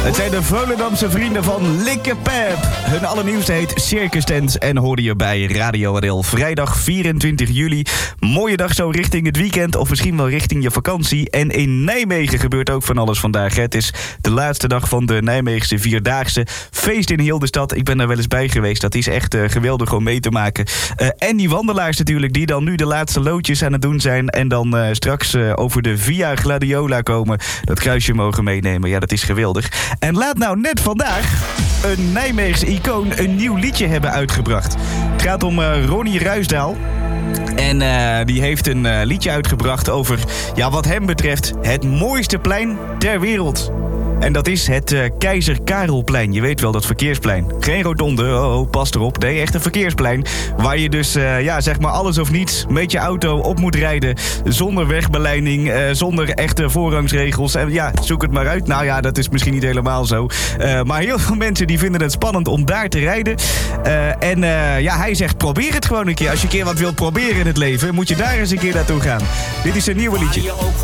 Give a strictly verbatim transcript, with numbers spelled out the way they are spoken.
Het zijn de Volendamse vrienden van Likkepep. Hun allernieuwste heet Circus Tent en hoorde je bij Radio Adel. Vrijdag vierentwintig juli. Mooie dag zo richting het weekend of misschien wel richting je vakantie. En in Nijmegen gebeurt ook van alles vandaag. Het is de laatste dag van de Nijmeegse Vierdaagse. Feest in heel de stad. Ik ben daar wel eens bij geweest. Dat is echt uh, geweldig om mee te maken. Uh, en die wandelaars natuurlijk, die dan nu de laatste loodjes aan het doen zijn. En dan uh, straks uh, over de Via Gladiola komen. Dat kruisje mogen meenemen. Ja, dat is geweldig. En laat nou net vandaag een Nijmeegse icoon een nieuw liedje hebben uitgebracht. Het gaat om uh, Ronnie Ruisdael. En uh, die heeft een uh, liedje uitgebracht over, ja, wat hem betreft, het mooiste plein ter wereld. En dat is het uh, Keizer Karelplein. Je weet wel, dat verkeersplein. Geen rotonde, oh, oh, pas erop. Nee, echt een verkeersplein. Waar je dus, uh, ja, zeg maar alles of niets met je auto op moet rijden. Zonder wegbeleiding, uh, zonder echte voorrangsregels. En ja, zoek het maar uit. Nou ja, dat is misschien niet helemaal zo. Uh, maar heel veel mensen die vinden het spannend om daar te rijden. Uh, en uh, ja, hij zegt, probeer het gewoon een keer. Als je een keer wat wilt proberen in het leven, moet je daar eens een keer naartoe gaan. Dit is een nieuwe liedje.